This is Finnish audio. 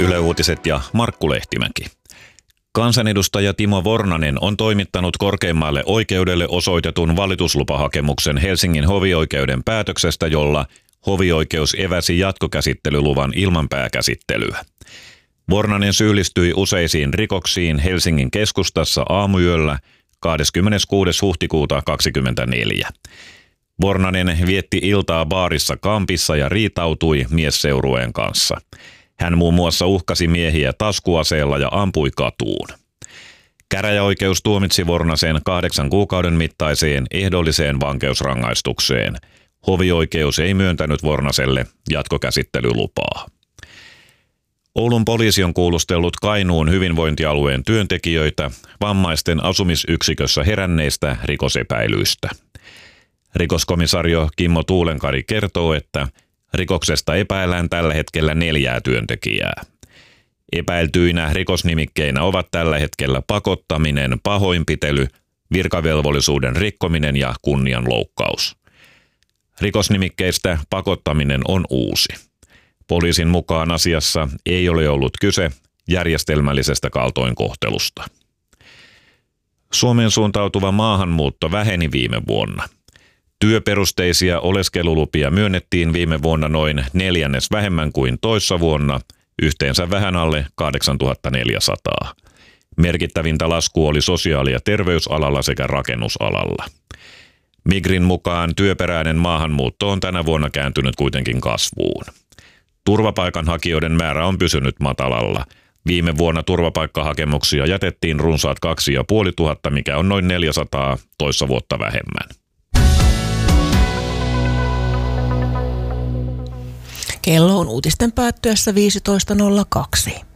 Yle Uutiset ja Markku Lehtimäki. Kansanedustaja Timo Vornanen on toimittanut korkeimmalle oikeudelle osoitetun valituslupahakemuksen Helsingin hovioikeuden päätöksestä, jolla hovioikeus eväsi jatkokäsittelyluvan ilman pääkäsittelyä. Vornanen syyllistyi useisiin rikoksiin Helsingin keskustassa aamuyöllä 26. huhtikuuta 2024. Vornanen vietti iltaa baarissa Kampissa ja riitautui miesseurueen kanssa. Hän muun muassa uhkasi miehiä taskuaseella ja ampui katuun. Käräjäoikeus tuomitsi Vornasen 8 kuukauden mittaiseen ehdolliseen vankeusrangaistukseen. Hovioikeus ei myöntänyt Vornaselle jatkokäsittelylupaa. Oulun poliisi on kuulustellut Kainuun hyvinvointialueen työntekijöitä vammaisten asumisyksikössä heränneistä rikosepäilyistä. Rikoskomisario Kimmo Tuulenkari kertoo, että rikoksesta epäillään tällä hetkellä 4 työntekijää. Epäiltyinä rikosnimikkeinä ovat tällä hetkellä pakottaminen, pahoinpitely, virkavelvollisuuden rikkominen ja kunnianloukkaus. Rikosnimikkeistä pakottaminen on uusi. Poliisin mukaan asiassa ei ole ollut kyse järjestelmällisestä kaltoinkohtelusta. Suomeen suuntautuva maahanmuutto väheni viime vuonna. Työperusteisia oleskelulupia myönnettiin viime vuonna noin 1/4 vähemmän kuin toissa vuonna, yhteensä vähän alle 8400. Merkittävintä laskua oli sosiaali- ja terveysalalla sekä rakennusalalla. Migrin mukaan työperäinen maahanmuutto on tänä vuonna kääntynyt kuitenkin kasvuun. Turvapaikanhakijoiden määrä on pysynyt matalalla. Viime vuonna turvapaikkahakemuksia jätettiin runsaat 2500, mikä on noin 400 toissa vuotta vähemmän. Kello on uutisten päättyessä 15.02.